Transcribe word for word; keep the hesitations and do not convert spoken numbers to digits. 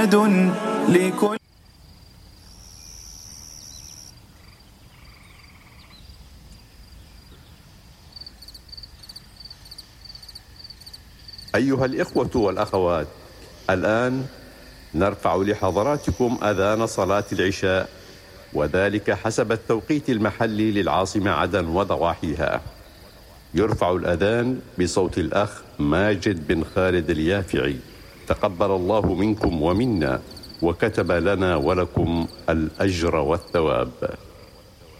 لكل أيها الإخوة والأخوات، الآن نرفع لحضراتكم أذان صلاة العشاء، وذلك حسب التوقيت المحلي للعاصمة عدن وضواحيها. يرفع الأذان بصوت الأخ ماجد بن خالد اليافعي، تقبل الله منكم ومنا، وكتب لنا ولكم الأجر والثواب.